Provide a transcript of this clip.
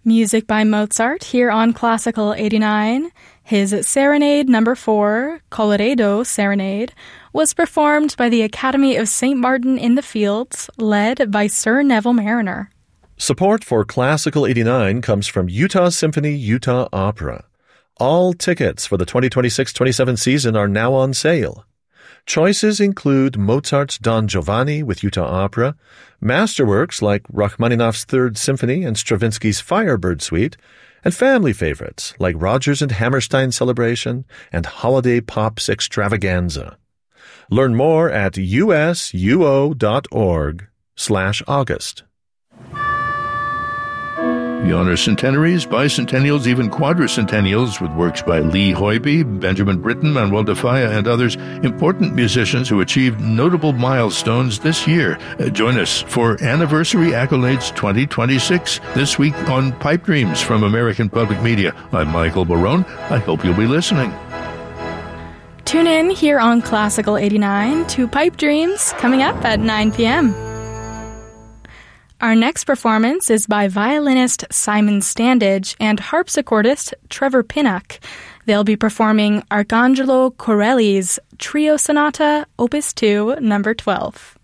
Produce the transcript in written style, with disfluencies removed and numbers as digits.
Music by Mozart here on Classical 89. His Serenade No. 4, Colloredo Serenade, was performed by the Academy of St. Martin in the Fields, led by Sir Neville Marriner. Support for Classical 89 comes from Utah Symphony Utah Opera. All tickets for the 2026-27 season are now on sale. Choices include Mozart's Don Giovanni with Utah Opera, masterworks like Rachmaninoff's Third Symphony and Stravinsky's Firebird Suite, and family favorites like Rodgers and Hammerstein Celebration and Holiday Pops Extravaganza. Learn more at usuo.org/August. We honor centenaries, bicentennials, even quadricentennials with works by Lee Hoybe, Benjamin Britten, Manuel de Falla, and others, important musicians who achieved notable milestones this year. Join us for Anniversary Accolades 2026 this week on Pipe Dreams from American Public Media. I'm Michael Barone. I hope you'll be listening. Tune in here on Classical 89 to Pipe Dreams coming up at 9 p.m. Our next performance is by violinist Simon Standage and harpsichordist Trevor Pinnock. They'll be performing Arcangelo Corelli's Trio Sonata, Opus 2, No. 12.